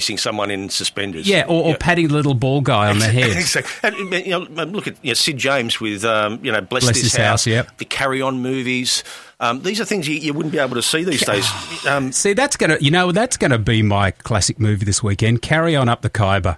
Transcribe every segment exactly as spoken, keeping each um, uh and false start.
chasing someone in suspenders. Yeah, or, or yeah. patting the little ball guy on the head. Exactly. And, you know, look at you know, Sid James with, um, you know, Bless, Bless This This House, House, yep. the Carry On movies. Um, these are things you, you wouldn't be able to see these days. Um, See, that's going to, you know, that's going to be my classic movie this weekend, Carry On Up the Khyber.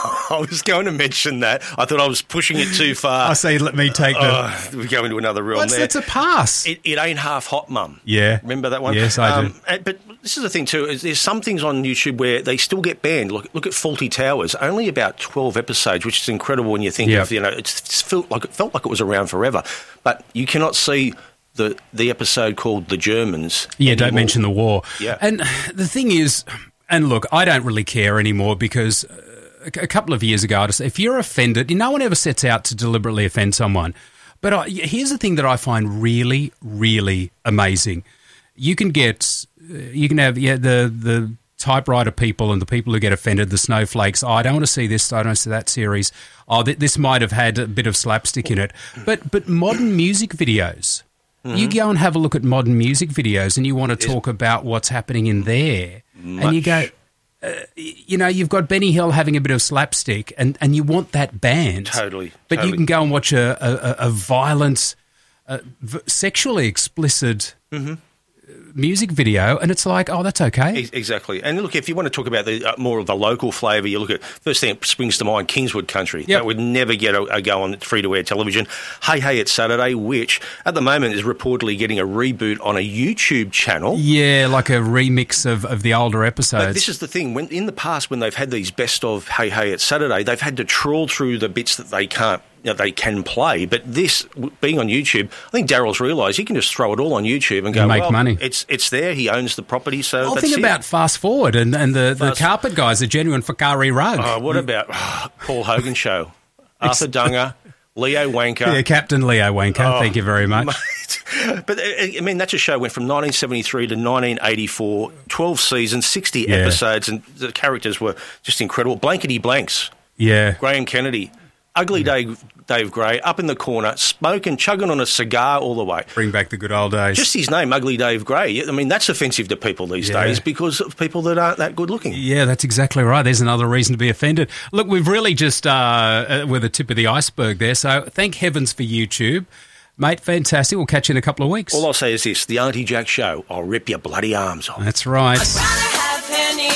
I was going to mention that. I thought I was pushing it too far. I say, let me take the... Oh, we go into another realm What's, there. that's a pass. It, it ain't half hot, Mum. Yeah. Remember that one? Yes, I do. Um, but this is the thing too, is there's some things on YouTube where they still get banned. Look, look at Fawlty Towers. Only about twelve episodes, which is incredible when you think Yep. of, you know, it's, it's felt like it felt like it was around forever. But you cannot see the the episode called The Germans. Yeah, anymore. don't mention the war. Yeah. And the thing is, and look, I don't really care anymore because a, a couple of years ago, I just, if you're offended, no one ever sets out to deliberately offend someone. But I, here's the thing that I find really, really amazing. You can get, you can have yeah, the the typewriter people and the people who get offended, the snowflakes. Oh, I don't want to see this. I don't want to see that series. Oh, th- this might have had a bit of slapstick in it. But but modern music videos. Mm-hmm. You go and have a look at modern music videos, and you want to talk about what's happening in there, Much. and you go. Uh, you know, you've got Benny Hill having a bit of slapstick, and, and you want that banned. Totally. But totally. you can go and watch a, a, a violent, uh, v- sexually explicit mm-hmm. music video, and it's like, oh, that's okay. Exactly. And look, if you want to talk about the uh, more of the local flavour, you look at, first thing that springs to mind, Kingswood Country. Yep. That would never get a, a go on free-to-air television. Hey, Hey, It's Saturday, which at the moment is reportedly getting a reboot on a YouTube channel. Yeah, like a remix of, of the older episodes. But this is the thing. When in the past, when they've had these best of Hey, Hey, It's Saturday, they've had to trawl through the bits that they can't, you know, they can play. But this, being on YouTube, I think Daryl's realised he can just throw it all on YouTube and go, make well, money. It's it's there. He owns the property, so Well, that's think it. about Fast Forward and, and the, the Fast- carpet guys, a genuine Fakari rug. Oh, what about oh, Paul Hogan show? Arthur Dunga, Leo Wanker. Yeah, Captain Leo Wanker. Oh, Thank you very much. Mate. But, I mean, that's a show went from nineteen seventy-three to nineteen eighty-four, twelve seasons, sixty Yeah. episodes, and the characters were just incredible. Blankety Blanks, Yeah. Graham Kennedy, Ugly Dave, Dave Gray, up in the corner, smoking, chugging on a cigar all the way. Bring back the good old days. Just his name, Ugly Dave Gray. I mean, that's offensive to people these Yeah. days because of people that aren't that good looking. Yeah, that's exactly right. There's another reason to be offended. Look, we've really just, uh, uh, we're the tip of the iceberg there, so thank heavens for YouTube. Mate, fantastic. We'll catch you in a couple of weeks. All I'll say is this, the Auntie Jack Show, I'll rip your bloody arms off. That's right. Have Henny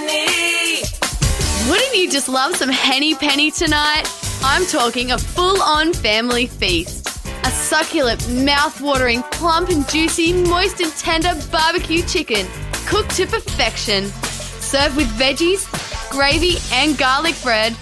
Penny. Wouldn't you just love some Henny Penny tonight? I'm talking a full-on family feast. A succulent, mouth-watering, plump and juicy, moist and tender barbecue chicken, cooked to perfection. Served with veggies, gravy and garlic bread.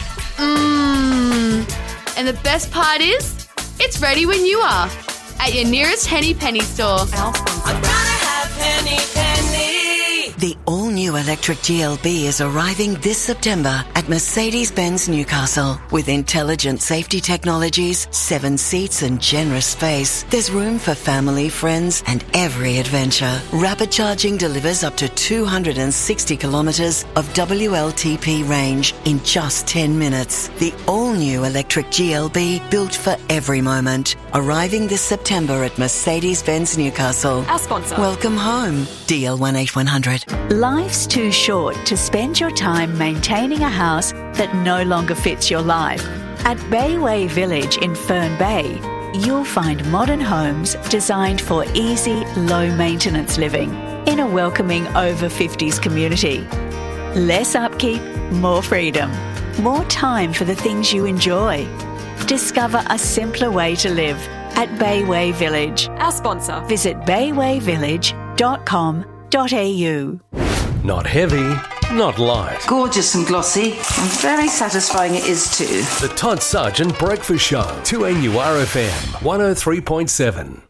Mmm. And the best part is, it's ready when you are. At your nearest Henny Penny store. I'd rather have Henny Penny. The all-new electric G L B is arriving this September at Mercedes-Benz Newcastle. With intelligent safety technologies, seven seats and generous space, there's room for family, friends and every adventure. Rapid charging delivers up to two hundred sixty kilometres of W L T P range in just ten minutes. The all-new electric G L B, built for every moment. Arriving this September at Mercedes-Benz Newcastle. Our sponsor. Welcome home. D L one eight one hundred. Life's too short to spend your time maintaining a house that no longer fits your life. At Bayway Village in Fern Bay, you'll find modern homes designed for easy, low-maintenance living in a welcoming over fifties community. Less upkeep, more freedom, more time for the things you enjoy. Discover a simpler way to live at Bayway Village. Our sponsor. Visit bayway village dot com dot a u. Not heavy, not light. Gorgeous and glossy, and very satisfying it is too. The Todd Sargent Breakfast Show, two N U R F M, one oh three point seven.